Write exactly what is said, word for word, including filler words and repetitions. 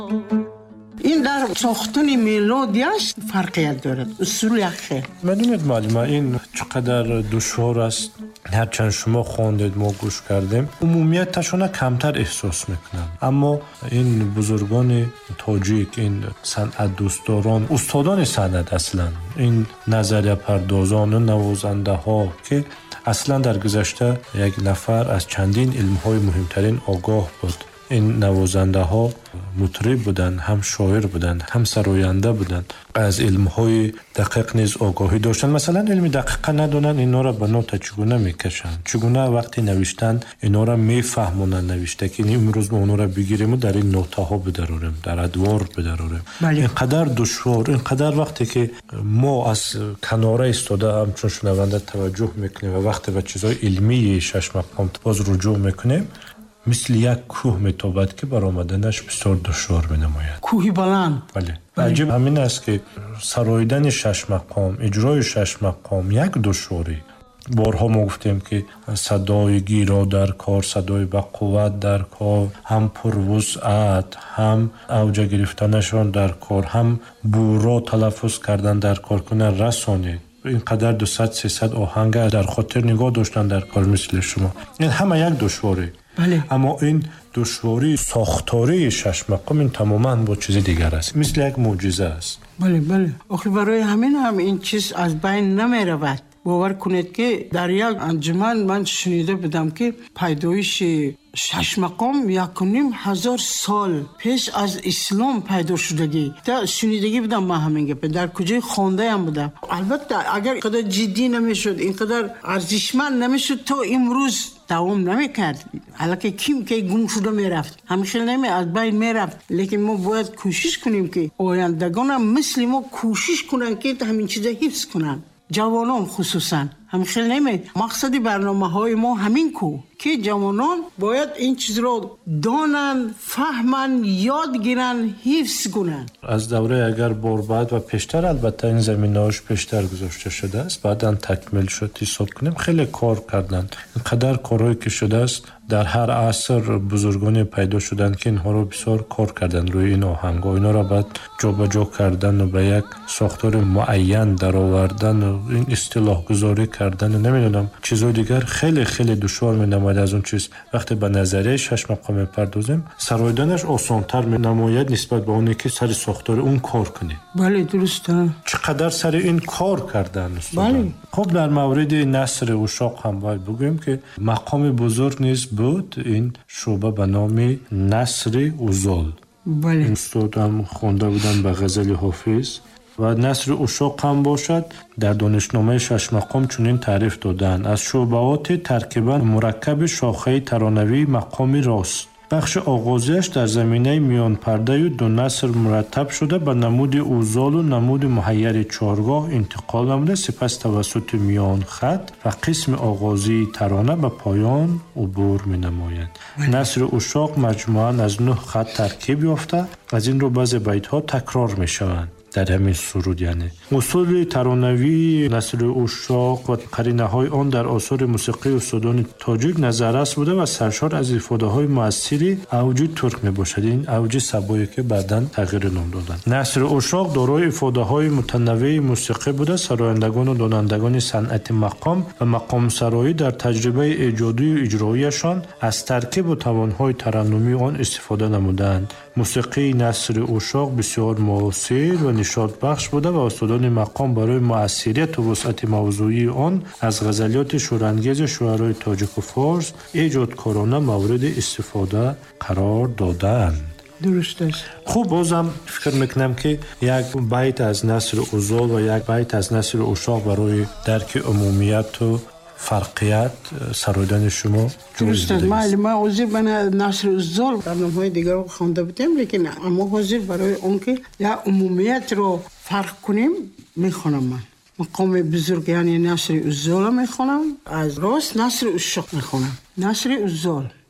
این در ساختن ملودیش فرقیت دارد. اصول یخه. میدونید معلمه این چقدر دشوار است. هرچند شما خواندید ما گوش کردیم عمومیتشون کمتر احساس میکنن، اما این بزرگان تاجیک، این صنعت دوستداران، استادان صنعت، اصلا این نظریه پردازان و نوازنده ها که اصلا در گذشته یک نفر از چندین علم های مهمترین آگاه بود. این نوازنده ها مطرب بودن، هم شاعر بودن، هم سراینده بودن، از علم های دقیق نیز آگاهی داشتن. مثلا علم دقیق ندونن اینا را به نوت چگونه میکشن، چگونه وقتی نوشتن اینا را میفهمونن نوشته که امروز ما اونا را بگیریم و در این نوته ها بدراریم، در ادوار بدراریم. اینقدر دشوار، اینقدر وقتی که ما از کناره ایستاده همچون شنونده توجه میکنیم و وقتی به چیزهای علمی شش مقام باز رجوع میکنیم، مثل یک کوه میتابد که برآمدنش بسیار دشوار مینماید. کوهی بلند. بله. عجیب همین است که سراییدن شش مقام، اجرای شش مقام یک دشواری. بارها ما گفتیم که صدای گیرا در کار، صدای با قوت در کار، هم پروسعت، هم اوج گرفتنشان در کار، هم بورا تلفظ کردن در کار کنه رسانید. اینقدر دویست سیصد آهنگ در خاطر نگاه داشتن در کار مثل شما. این همه یک دشواری. بله. اما این دشواری ساختاری شش مقام این تماما با چیز دیگر است، مثل یک معجزه است. بله بله. آخه برای همین هم این چیز از بین نمی رود. باور کنید که در یک انجمن من شنیده بودم که پیدایش شش مقام یک و نیم هزار سال پیش از اسلام پیدا شدگی. تا شنیدگی بودم من همین گپ، در کجای خوانده هم بودم. البته اگر اینقدر جدی نمیشد، اینقدر ارزشمند نمیشد تا امروز دوام نمیکرد. حالاکه کیم که گم شده میرفت، همیشه نمی از بین میرفت. لیکن ما باید کوشش کنیم که آیندگان هم مثل ما کوشش کنن که همین چیزا حفظ کنن. جوانان خصوصا همیشه نمی مقصد برنامه های ما همین کو که جوانان باید این چیز رو دانن، فهمن، یاد گیرن، حفظ کنن. از دوره اگر بار بعد و پیشتر البته این زمینه‌اش پیشتر گذاشته شده است، بعداً تکمیل شد حساب کنیم. خیلی کار کردن، اینقدر کارهایی که شده است. در هر عصر بزرگانی پیدا شدن که اینها رو بسیار کار کردن روی این آهنگ‌ها. اینا رو بعد جابجا کردن و به یک ساختار معین درآوردن و این اصطلاح گذاری کردن و نمیدونم چیزای دیگر خیلی خیلی دشوار می‌نماید از اون چیز. وقتی به نظریه شش مقام می‌پردازیم سراییدنش آسان‌تر می‌نماید نسبت به اونی که سر ساختار اون کار کنی. بله درسته. چقدر سر این کار کردن استاد. بله. خب در مورد نثر عشاق هم باید بگویم که مقام بزرگ نیز بود این شعبه به نام نثر اوزال. بله. استاد هم خونده بودن به غزل حافظ و نثر عشاق هم باشد. در دانشنامه شش مقام چنین تعریف دادن: از شعبهات ترکیباً مرکب شاخه ترانوی مقامی راست. بخش آغازیش در زمینه میان پرده و دو نثر مرتب شده به نمود اوزال و نمود محیر چارگاه انتقال نموده، سپس توسط میان خط و قسم آغازی ترانه به پایان عبور می نماید. نثر عشاق مجموعاً از نه خط ترکیب یافته، از این رو بعض بیت ها تکرار می شوند در همین سرود. یعنی اصول ترانوی نثر عشاق و قرینه های آن در آثار موسیقی استادان تاجیک نظررس بوده و سرشار از افاده های مؤثری اوج ترک می باشد. این اوج سبایی که بعداً تغییر نام دادند. نثر عشاق دارای افاده های متنوع موسیقی بوده. سرایندگان و دانندگان صنعت مقام و مقام سرایی در تجربه ایجادی و اجرایشان از ترکیب و توانهای ترنمی آن استفاده نمودند. موسیقی نثر عشاق بسیار معاصر و نشاط بخش بوده و استادان مقام برای مؤثریت و وسعت موضوعی آن از غزلیات شورانگیز شاعرای تاجیک و فارس ایجادکارانه مورد استفاده قرار دادند. درست است. خوب بازم فکر میکنم که یک بیت از نثر اوزال و یک بیت از نثر عشاق برای درک عمومیت و فرقیت سرایدن شما درست است. معلومه حاضر بنا نثر اوزال برنامه‌های دیگر رو خوانده بودیم، لیکن اما حاضر برای اون که یا عمومیت رو فرق کنیم میخونم. من مقام بزرگ یعنی نثر اوزال میخونم، از راست نثر عشاق میخونم. نثر اوزال